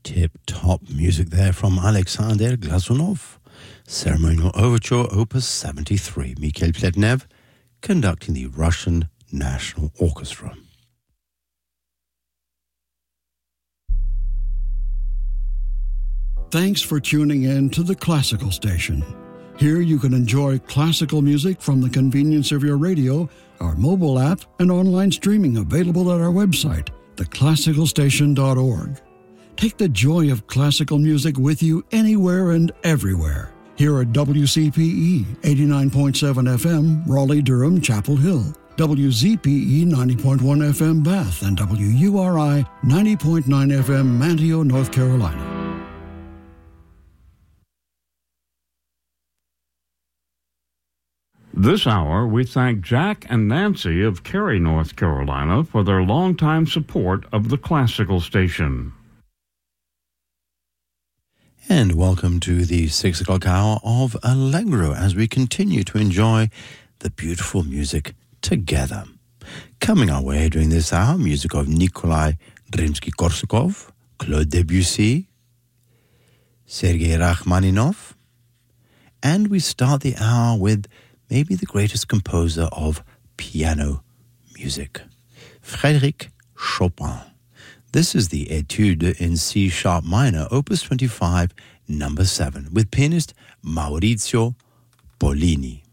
Tip-top music there from Alexander Glazunov. Ceremonial Overture, Opus 73. Mikhail Pletnev conducting the Russian National Orchestra. Thanks for tuning in to the Classical Station. Here you can enjoy classical music from the convenience of your radio, our mobile app, and online streaming available at our website, theclassicalstation.org. Take the joy of classical music with you anywhere and everywhere. Here at WCPE 89.7 FM, Raleigh-Durham, Chapel Hill, WZPE 90.1 FM, Bath, and WURI 90.9 FM, Manteo, North Carolina. This hour, we thank Jack and Nancy of Cary, North Carolina, for their longtime support of the Classical Station. And welcome to the 6 o'clock hour of Allegro as we continue to enjoy the beautiful music together. Coming our way during this hour, music of Nikolai Rimsky-Korsakov, Claude Debussy, Sergei Rachmaninoff, and we start the hour with maybe the greatest composer of piano music, Frédéric Chopin. This is the Etude in C-sharp minor, Opus 25, number 7, with pianist Maurizio Pollini.